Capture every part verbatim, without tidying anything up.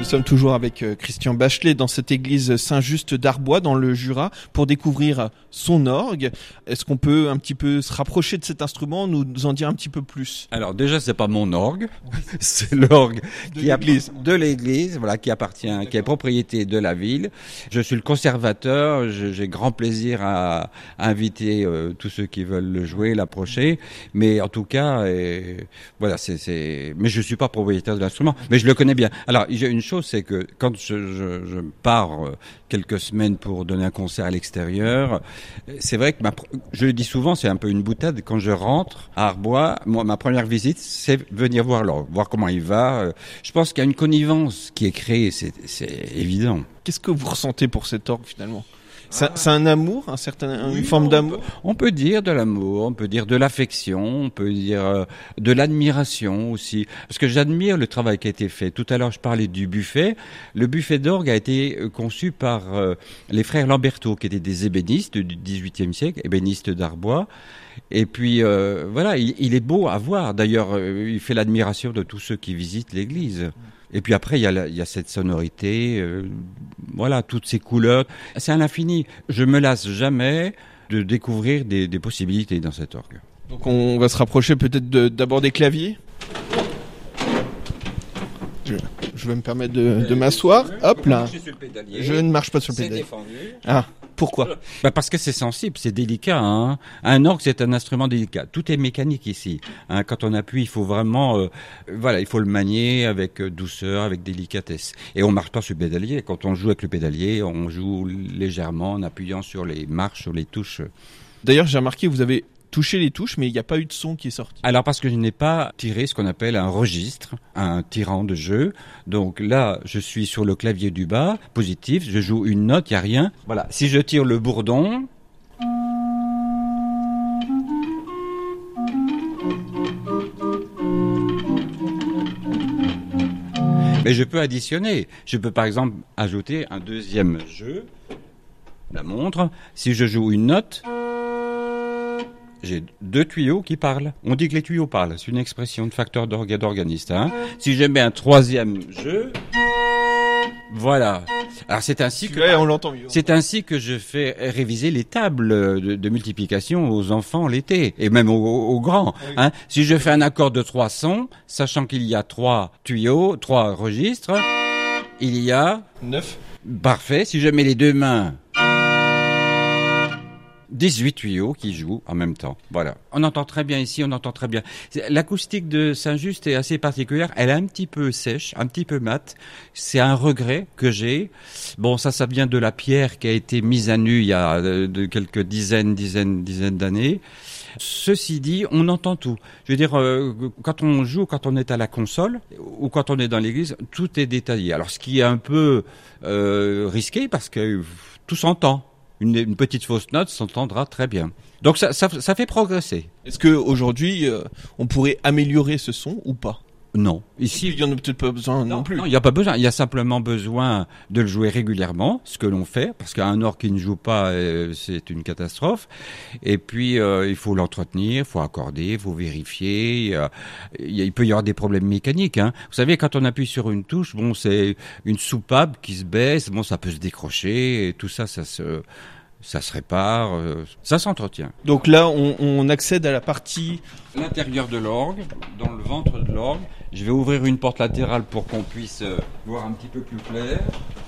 sommes toujours avec Christian Bachelet dans cette église Saint-Just d'Arbois dans le Jura pour découvrir son orgue. Est-ce qu'on peut un petit peu se rapprocher de cet instrument, nous, nous en dire un petit peu plus? Alors déjà, c'est pas mon orgue, c'est l'orgue de qui l'église. de l'église, voilà, qui appartient, D'accord. qui est propriété de la ville. Je suis le conservateur, je, j'ai grand plaisir à, à inviter euh, tous ceux qui veulent le jouer, l'approcher. Mais en tout cas, euh, voilà, c'est, c'est. Mais je suis pas propriétaire de l'instrument, mais je le connais bien. Alors, j'ai une chose, c'est que quand je, je, je pars euh, quelques semaines pour donner un concert à l'extérieur, c'est vrai que ma, je le dis souvent, c'est un peu une boutade. Quand je rentre à Arbois, moi, ma première visite, c'est venir voir l'orgue, voir comment il va. Je pense qu'il y a une connivence qui est créée, c'est, c'est évident. Qu'est-ce que vous ressentez pour cet orgue finalement? C'est, c'est un amour, un certain, Oui, une forme d'amour. On peut dire de l'amour, on peut dire de l'affection, on peut dire euh, de l'admiration aussi. Parce que j'admire le travail qui a été fait. Tout à l'heure, je parlais du buffet. Le buffet d'orgue a été conçu par euh, les frères Lamberto, qui étaient des ébénistes du dix-huitième siècle, ébénistes d'Arbois. Et puis euh, voilà, il, il est beau à voir. D'ailleurs, euh, il fait l'admiration de tous ceux qui visitent l'église. Et puis après, il y a, la, il y a cette sonorité, euh, voilà, toutes ces couleurs. C'est à l'infini. Je me lasse jamais de découvrir des, des possibilités dans cet orgue. Donc on va se rapprocher peut-être de, d'abord des claviers. Je, je vais me permettre de, de m'asseoir. Hop là. Je ne marche pas sur le pédalier. Ah, pourquoi? Bah parce que c'est sensible, c'est délicat. Hein. Un orgue, c'est un instrument délicat. Tout est mécanique ici. Hein. Quand on appuie, il faut vraiment, euh, voilà, il faut le manier avec douceur, avec délicatesse. Et on marche pas sur le pédalier. Quand on joue avec le pédalier, on joue légèrement en appuyant sur les marches, sur les touches. D'ailleurs, j'ai remarqué, vous avez touché les touches, mais il n'y a pas eu de son qui est sorti. Alors parce que je n'ai pas tiré ce qu'on appelle un registre, un tirant de jeu. Donc là, je suis sur le clavier du bas, positif, je joue une note, il n'y a rien. Voilà, si je tire le bourdon... Mais je peux additionner. Je peux par exemple ajouter un deuxième jeu, la montre. Si je joue une note... j'ai deux tuyaux qui parlent. On dit que les tuyaux parlent. C'est une expression de facteur d'orgue et d'organiste. Hein. Si je mets un troisième jeu, voilà. Alors c'est ainsi que ouais, on l'entend mieux. C'est ainsi que je fais réviser les tables de, de multiplication aux enfants l'été et même aux, aux grands. Oui. Hein. Si je fais un accord de trois sons, sachant qu'il y a trois tuyaux, trois registres, il y a neuf. Parfait. Si je mets les deux mains. dix-huit tuyaux qui jouent en même temps. Voilà. On entend très bien ici, on entend très bien. L'acoustique de Saint-Just est assez particulière. Elle est un petit peu sèche, un petit peu mate. C'est un regret que j'ai. Bon, ça, ça vient de la pierre qui a été mise à nu il y a de quelques dizaines, dizaines, dizaines d'années. Ceci dit, on entend tout. Je veux dire, euh, quand on joue, quand on est à la console ou quand on est dans l'église, tout est détaillé. Alors, ce qui est un peu euh, risqué parce que tout s'entend. Une, une petite fausse note s'entendra très bien. Donc ça, ça, ça fait progresser. Est-ce que aujourd'hui, euh, on pourrait améliorer ce son ou pas? Non. Ici, il n'y en a peut-être pas besoin non, non plus. Non, il n'y a pas besoin. Il y a simplement besoin de le jouer régulièrement, ce que l'on fait, parce qu'un orgue qui ne joue pas, euh, c'est une catastrophe. Et puis, euh, il faut l'entretenir, il faut accorder, il faut vérifier. Euh, il peut y avoir des problèmes mécaniques. Hein. Vous savez, quand on appuie sur une touche, bon, c'est une soupape qui se baisse, bon, ça peut se décrocher, et tout ça, ça se... ça se répare, euh, ça s'entretient. Donc là, on, on accède à la partie... l'intérieur de l'orgue, dans le ventre de l'orgue. Je vais ouvrir une porte latérale pour qu'on puisse euh, voir un petit peu plus clair.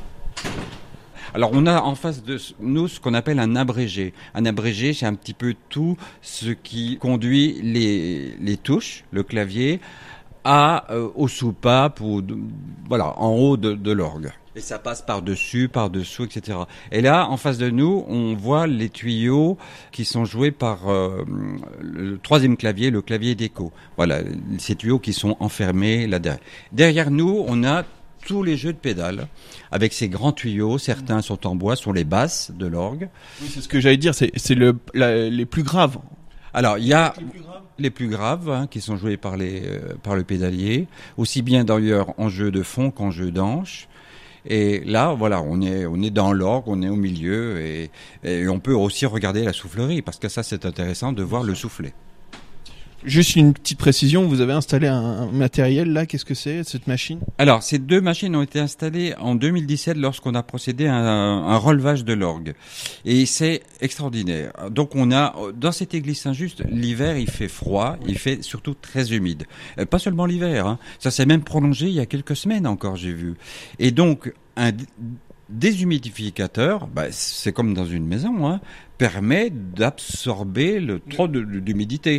Alors on a en face de nous ce qu'on appelle un abrégé. Un abrégé, c'est un petit peu tout ce qui conduit les, les touches, le clavier, à, euh, aux soupapes, ou de, voilà, en haut de, de l'orgue. Et ça passe par-dessus, par-dessous, et cetera. Et là, en face de nous, on voit les tuyaux qui sont joués par euh, le troisième clavier, le clavier d'écho. Voilà, ces tuyaux qui sont enfermés là derrière. Derrière nous, on a tous les jeux de pédales, avec ces grands tuyaux. Certains sont en bois, sont les basses de l'orgue. Oui, c'est ce que j'allais dire, c'est, c'est le, la, les plus graves. Alors, il y a les plus graves, les plus graves hein, qui sont joués par, les, euh, par le pédalier, aussi bien d'ailleurs en jeu de fond qu'en jeu d'anche. Et là, voilà, on est, on est dans l'orgue, on est au milieu, et, et on peut aussi regarder la soufflerie, parce que ça, c'est intéressant de voir le soufflet. Juste une petite précision, vous avez installé un, un matériel là, qu'est-ce que c'est cette machine? Alors, ces deux machines ont été installées en deux mille dix-sept lorsqu'on a procédé à un, un relevage de l'orgue. Et c'est extraordinaire. Donc, on a, dans cette église Saint-Just, l'hiver, il fait froid, il fait surtout très humide. Euh, Pas seulement l'hiver, hein. Ça s'est même prolongé il y a quelques semaines encore, j'ai vu. Et donc, un d- déshumidificateur, bah, c'est comme dans une maison, hein, permet d'absorber le trop de- d'humidité.